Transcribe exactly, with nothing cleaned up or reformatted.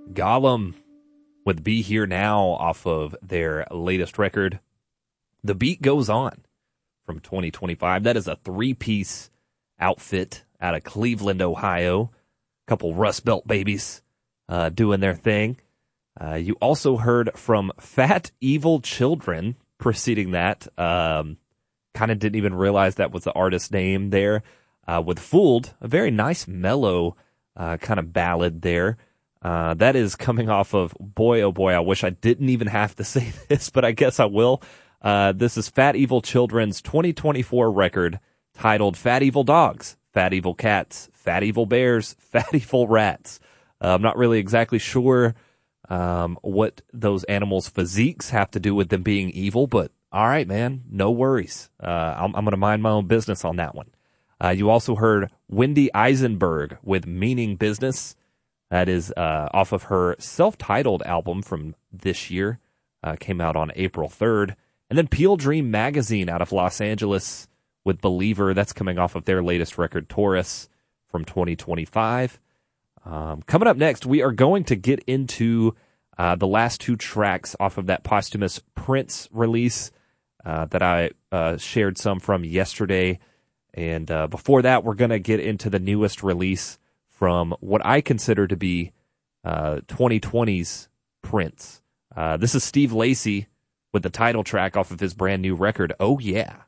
Gollum with Be Here Now off of their latest record. The Beat Goes On from twenty twenty-five. That is a three-piece outfit out of Cleveland, Ohio. A couple Rust Belt babies uh, doing their thing. Uh, you also heard from Fat Evil Children preceding that. Um, kind of didn't even realize that was the artist name there. Uh, with Fooled, a very nice mellow uh, kind of ballad there. Uh, that is coming off of, boy, oh boy, I wish I didn't even have to say this, but I guess I will. Uh, this is Fat Evil Children's twenty twenty-four record titled Fat Evil Dogs, Fat Evil Cats, Fat Evil Bears, Fat Evil Rats. Uh, I'm not really exactly sure um, what those animals' physiques have to do with them being evil, but all right, man, no worries. Uh, I'm, I'm going to mind my own business on that one. Uh, you also heard Wendy Eisenberg with Meaning Business. That is uh, off of her self-titled album from this year. Uh, came out on April third. And then Peel Dream Magazine out of Los Angeles with Believer. That's coming off of their latest record, Taurus, from twenty twenty-five. Um, coming up next, we are going to get into uh, the last two tracks off of that posthumous Prince release uh, that I uh, shared some from yesterday. And uh, before that, we're going to get into the newest release from what I consider to be uh, twenty twenty's Prince. Uh, this is Steve Lacy with the title track off of his brand new record, Oh Yeah.